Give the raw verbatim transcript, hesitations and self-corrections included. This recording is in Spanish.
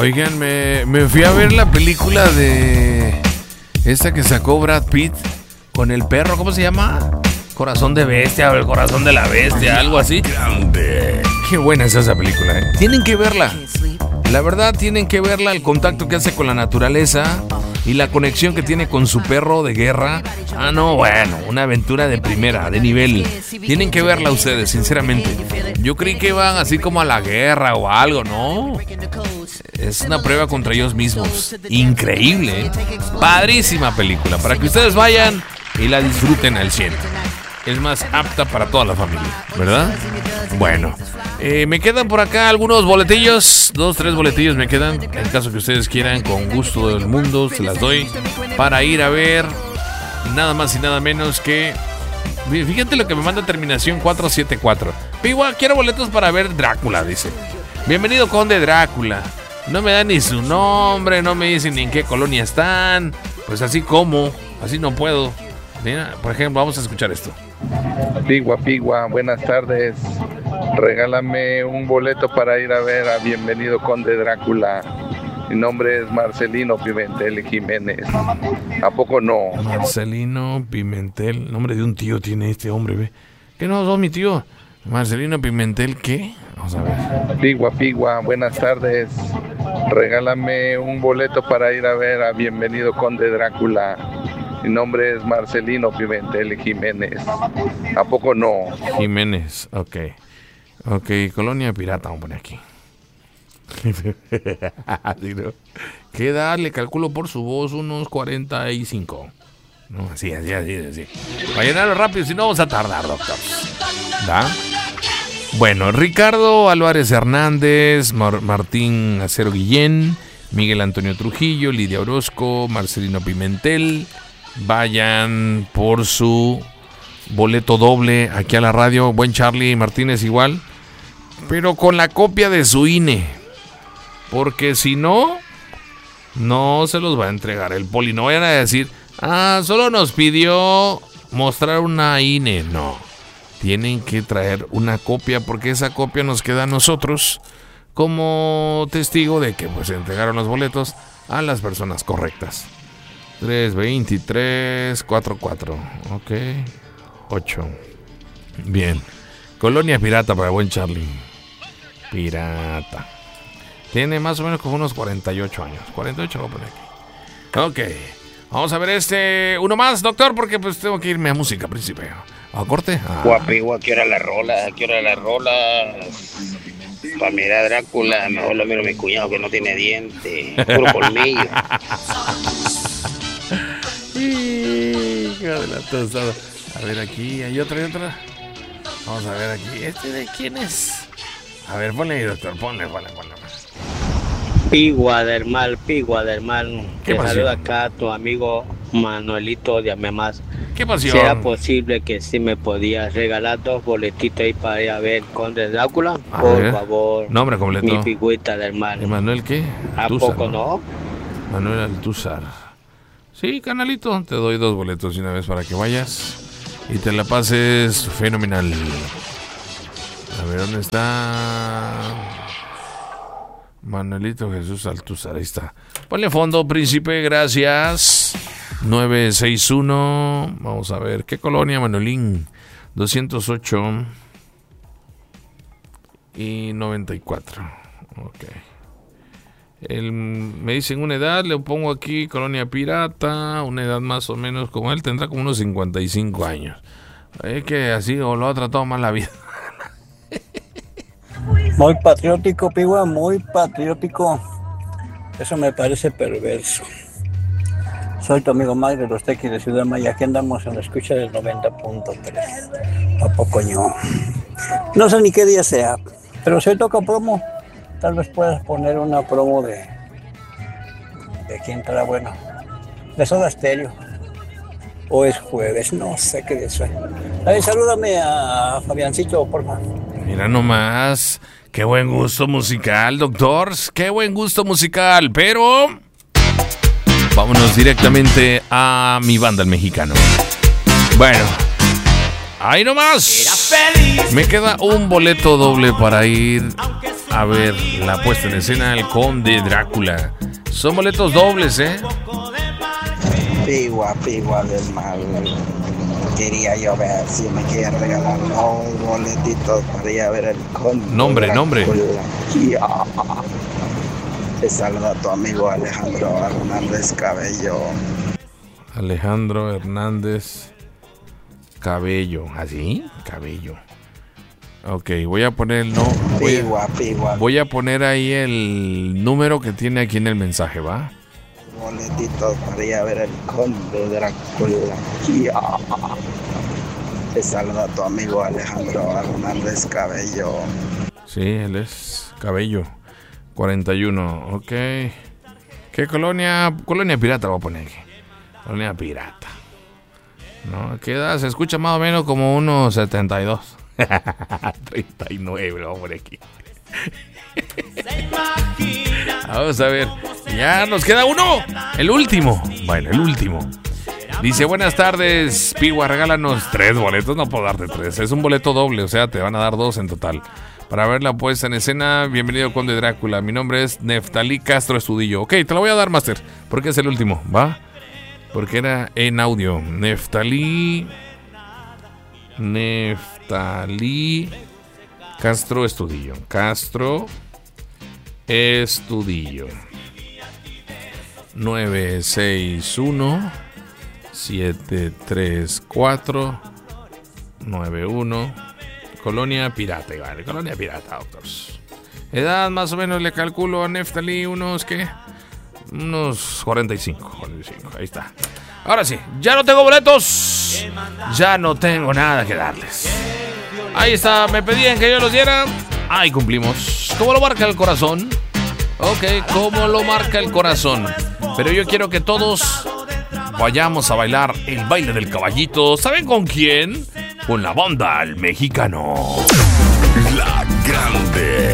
Oigan, me, me fui a ver la película de esta que sacó Brad Pitt con el perro, ¿cómo se llama? Corazón de bestia o el corazón de la bestia, algo así. Grande. Qué buena es esa película, ¿eh? Tienen que verla. La verdad, tienen que verla, el contacto que hace con la naturaleza y la conexión que tiene con su perro de guerra. Ah, no, bueno, una aventura de primera, de nivel. Tienen que verla ustedes, sinceramente. Yo creí que iban así como a la guerra o algo, ¿no? Es una prueba contra ellos mismos. Increíble, ¿eh? Padrísima película, para que ustedes vayan y la disfruten al cien. Es más apta para toda la familia, ¿verdad? Bueno, eh, me quedan por acá algunos boletillos. Dos, tres boletillos me quedan. En caso que ustedes quieran, con gusto del mundo, se las doy para ir a ver nada más y nada menos que... Fíjate lo que me manda terminación cuatro siete cuatro. Igual quiero boletos para ver Drácula, dice. Bienvenido, Conde Drácula. No me dan ni su nombre, no me dicen ni en qué colonia están. Pues así como, así no puedo. Mira, por ejemplo, vamos a escuchar esto. Pigua, Pigua, buenas tardes. Regálame un boleto para ir a ver a Bienvenido Conde Drácula. Mi nombre es Marcelino Pimentel Jiménez. ¿A poco no? Marcelino Pimentel, nombre de un tío tiene este hombre, ¿ve? ¿Qué no sos mi tío? Marcelino Pimentel, ¿qué? Vamos a ver. Pigua, Pigua, buenas tardes. Regálame un boleto para ir a ver a Bienvenido Conde Drácula. Mi nombre es Marcelino Pimentel Jiménez. ¿A poco no? Jiménez, ok. Ok, Colonia Pirata, vamos a poner aquí. Así, ¿no? ¿Qué edad le calculo por su voz? Unos cuarenta y cinco. No, así, así, así, así. Para llenarlo rápido, si no vamos a tardar, doctor. ¿Da? Bueno, Ricardo Álvarez Hernández, Mar- Martín Acero Guillén, Miguel Antonio Trujillo, Lidia Orozco, Marcelino Pimentel. Vayan por su boleto doble aquí a la radio. Buen Charlie Martínez igual, pero con la copia de su I N E, porque si no, no se los va a entregar el poli. No vayan a decir, ah, solo nos pidió mostrar una I N E. No, tienen que traer una copia, porque esa copia nos queda a nosotros como testigo de que pues se entregaron los boletos a las personas correctas. tres, veintitrés, cuatro, cuatro. Ok. ocho. Bien. Colonia Pirata para buen Charlie. Pirata. Tiene más o menos como unos cuarenta y ocho años. cuarenta y ocho lo voy a poner aquí. Ok. Vamos a ver este. Uno más, doctor, porque pues tengo que irme a música, príncipe. ¿A corte? Ah. Guapigua, ¿qué hora la rola? ¿Qué hora la rola? Para mirar a Drácula, mejor lo miro a mi cuñado que no tiene diente. Puro colmillo. Hijo de la tostada. A ver, aquí hay otra y otra. Vamos a ver aquí. ¿Este de quién es? A ver, ponle ahí, doctor. Ponle, ponle, ponle. Pigua del mal, Pigua del mal. ¿Qué Te pasión? saluda acá tu amigo Manuelito de Amemás. ¿Qué pasión? ¿Será posible que si me podías regalar dos boletitos ahí para ir a ver Conde Drácula? A Por ver. favor. Nombre completo. Mi pigüita del mal. ¿Emanuel qué? ¿A Altúzar, poco no? Manuel Altúzar. Sí, canalito, te doy dos boletos de una vez para que vayas y te la pases fenomenal. A ver, ¿dónde está? Manuelito Jesús Altúzar, ahí está. Ponle fondo, príncipe, gracias. nueve seis uno, vamos a ver, ¿qué colonia, Manuelín? doscientos ocho y noventa y cuatro. Ok. El, me dicen una edad, le pongo aquí Colonia Pirata, una edad más o menos como él, tendrá como unos cincuenta y cinco años. Es que así o lo ha tratado mal la vida. Muy patriótico, Pigua, muy patriótico. Eso me parece perverso. Soy tu amigo Magre, los tequis de Ciudad Maya. Aquí andamos en la escucha del noventa punto tres. ¿A poco yo? No sé ni qué día sea, pero si hoy toca promo, tal vez puedas poner una promo de... ¿De quién estará bueno? De Soda Stereo. O es jueves, no sé qué día es. Ay, salúdame a Fabiancito, por favor. Mira nomás, qué buen gusto musical, doctor. Qué buen gusto musical, pero... vámonos directamente a mi banda, el mexicano. Bueno, ahí nomás. Me queda un boleto doble para ir a ver la puesta en escena del Conde Drácula. Son boletos dobles, ¿eh? Pigua, pigua del mal. Quería yo ver si me quiere regalar unos boletitos para ir a ver el Conde Nombre, Drácula. nombre. Ya. Te saluda tu amigo Alejandro Hernández Cabello. Alejandro Hernández Cabello. ¿Así? Cabello. Ok, voy a poner el no. Voy Pigua, pigua. a, voy a poner ahí el número que tiene aquí en el mensaje, ¿va? Boletitos para ir a ver el Conde Drácula. Ya. Te saluda tu amigo Alejandro Hernández Cabello. Sí, él es Cabello. cuarenta y uno, ok. ¿Qué colonia? Colonia pirata voy a poner aquí. Colonia pirata. ¿No? ¿Qué edad? Se escucha más o menos como unos setenta y dos. treinta y nueve, vamos por aquí. Vamos a ver. Ya nos queda uno. El último. Bueno, el último. Dice, buenas tardes, Pigua, regálanos tres boletos. No puedo darte tres. Es un boleto doble, o sea, te van a dar dos en total. Para ver la puesta en escena, bienvenido Conde Drácula. Mi nombre es Neftalí Castro Estudillo. Ok, te lo voy a dar, Master, porque es el último, ¿va? Porque era en audio. Neftalí... Neftalí Castro Estudillo. Castro Estudillo. nueve seis uno siete tres cuatro nueve uno. Colonia Pirata, vale, Colonia Pirata, doctores. Edad más o menos le calculo a Neftalí unos, ¿qué? Unos cuarenta y cinco, cuarenta y cinco, ahí está. Ahora sí, ya no tengo boletos. Ya no tengo nada que darles. Ahí está, me pedían que yo los diera. Ahí cumplimos. ¿Cómo lo marca el corazón? Ok, ¿cómo lo marca el corazón? Pero yo quiero que todos vayamos a bailar el baile del caballito. ¿Saben con quién? Con la banda El Mexicano. La Grande.